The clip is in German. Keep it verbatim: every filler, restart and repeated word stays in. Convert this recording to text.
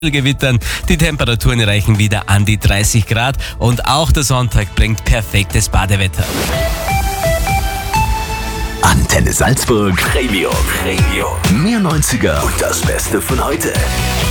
Gewittern. Die Temperaturen reichen wieder an die dreißig Grad und auch der Sonntag bringt perfektes Badewetter. Antenne Salzburg Premium. Premium. Mehr neunziger und das Beste von heute.